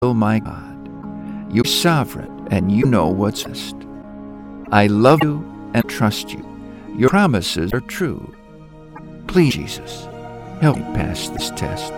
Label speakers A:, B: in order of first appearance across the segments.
A: Oh my God, you're sovereign and you know what's best. I love you and trust you. Your promises are true. Please, Jesus, help me pass this test.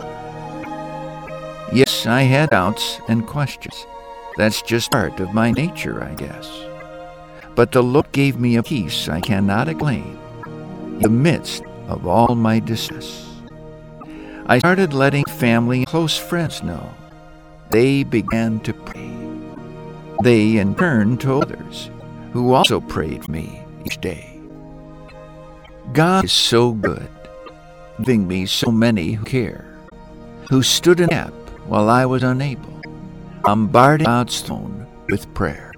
A: Yes, I had doubts and questions. That's just part of my nature, I guess. But the Lord gave me a peace I cannot explain in the midst of all my distress. I started letting family and close friends know. They began to pray. They in turn told others, who also prayed for me each day. God is so good, giving me so many who care, who stood in the gap while I was unable, bombarding God's throne with prayer.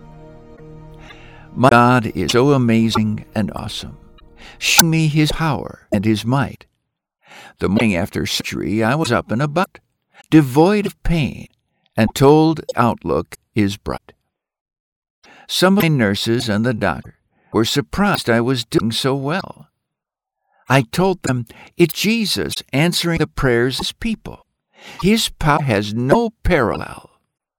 A: My God is so amazing and awesome, showing me His power and His might. The morning after surgery, I was up and about, devoid of pain, and told the outlook is bright. Some of my nurses and the doctor were surprised I was doing so well. I told them it's Jesus answering the prayers of His people. His power has no parallel.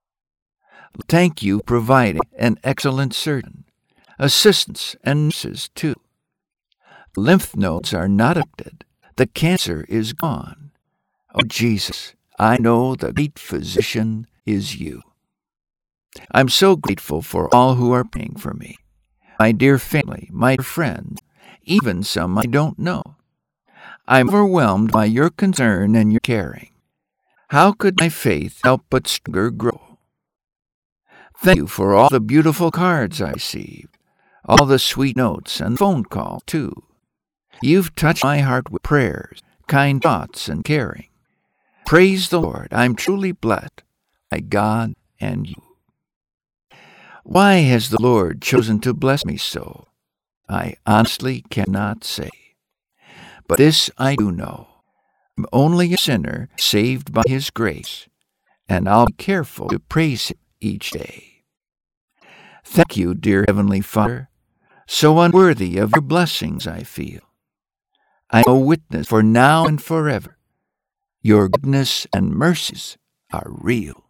A: Thank you for providing an excellent surgeon, assistants, and nurses too. The lymph nodes are not affected. The cancer is gone. Oh, Jesus, I know the great physician is you. I'm so grateful for all who are praying for me, my dear family, my dear friends, even some I don't know. I'm overwhelmed by your concern and your caring. How could my faith help but stronger grow? Thank you for all the beautiful cards I received, all the sweet notes and phone calls too. You've touched my heart with prayers, kind thoughts, and caring. Praise the Lord, I'm truly blessed by God and you. Why has the Lord chosen to bless me so? I honestly cannot say. But this I do know. I'm only a sinner saved by His grace, and I'll be careful to praise Him each day. Thank you, dear Heavenly Father. So unworthy of your blessings I feel. I'm a witness for now and forever. Your goodness and mercies are real.